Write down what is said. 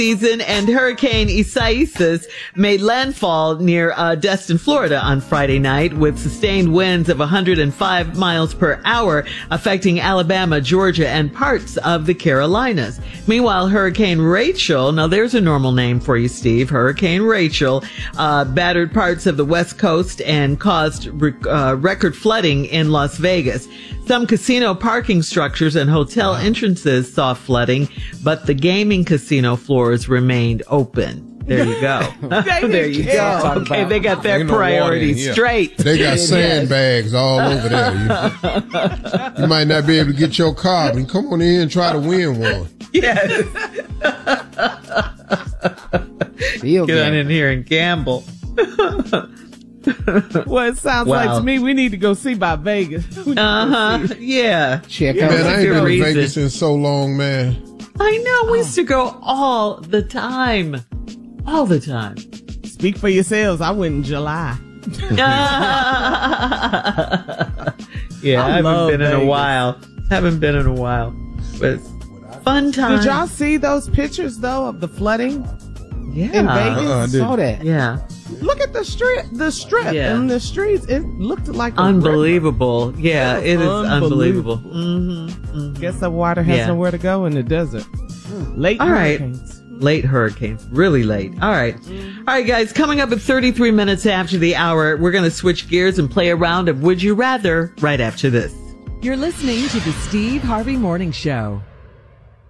season, and Hurricane Isaias made landfall near Destin, Florida on Friday night with sustained winds of 105 miles per hour affecting Alabama, Georgia, and parts of the Carolinas. Meanwhile, Hurricane Rachel, now there's a normal name for you, Steve, Hurricane Rachel, battered parts of the West Coast and caused record flooding in Las Vegas. Some casino parking structures and hotel entrances saw flooding, but the gaming casino floors remained open. There you go. There you go. Okay, they got their priorities straight. They got sandbags all over there. You might not be able to get your car, but come on in and try to win one. Yes. Get on in here and gamble. Well, it sounds like to me we need to go see by Vegas. Yeah. Check out. Man, I ain't been to Vegas in so long, man. I know. We used to go all the time. All the time. Speak for yourselves. I went in July. Yeah, I haven't been in a while. But fun time. Did y'all see those pictures, though, of the flooding? Yeah. In Vegas? I saw that. Yeah. Look at the strip and the streets. It looked like unbelievable. River. Yeah, it is unbelievable. Mm-hmm, mm-hmm. Guess the water has nowhere to go in the desert. Late hurricanes. Really late. All right. All right, guys. Coming up at 33 minutes after the hour, we're going to switch gears and play a round of Would You Rather right after this. You're listening to the Steve Harvey Morning Show.